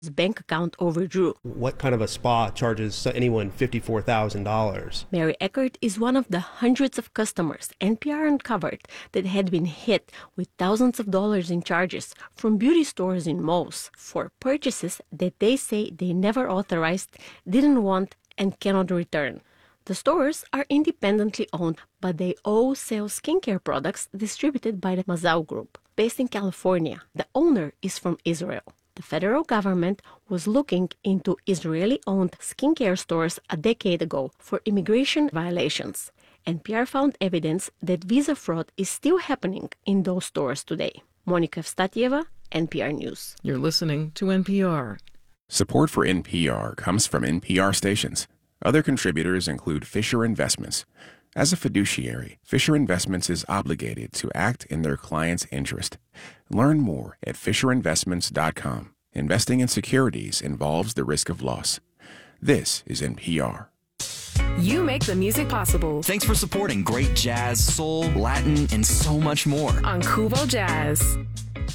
bank account overdrew. What kind of a spa charges anyone $54,000? Mary Eckert is one of the hundreds of customers NPR uncovered that had been hit with thousands of dollars in charges from beauty stores in malls for purchases that they say they never authorized, didn't want, and cannot return. The stores are independently owned, but they all sell skincare products distributed by the Mazal Group. Based in California, the owner is from Israel. The federal government was looking into Israeli-owned skincare stores a decade ago for immigration violations. NPR found evidence that visa fraud is still happening in those stores today. Monica Evstatieva, NPR News. You're listening to NPR. Support for NPR comes from NPR stations. Other contributors include Fisher Investments. As a fiduciary, Fisher Investments is obligated to act in their client's interest. Learn more at FisherInvestments.com. Investing in securities involves the risk of loss. This is NPR. You make the music possible. Thanks for supporting great jazz, soul, Latin, and so much more On Kubo Jazz.